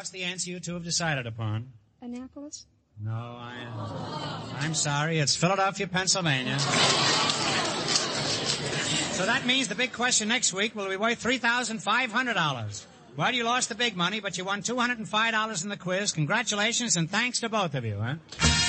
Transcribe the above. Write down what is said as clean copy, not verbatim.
what's the answer you two have decided upon? Annapolis? No, I'm sorry. It's Philadelphia, Pennsylvania. So that means the big question next week will be worth $3,500. Well, you lost the big money, but you won $205 in the quiz. Congratulations and thanks to both of you, huh?